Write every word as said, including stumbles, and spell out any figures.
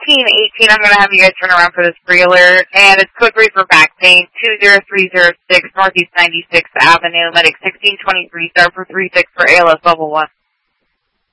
fifteen eighteen, I'm going to have you guys turn around for this pre-alert, and it's code three for back pain, two zero three zero six Northeast ninety-sixth Avenue, medic sixteen twenty-three, start for three six for A L S level one.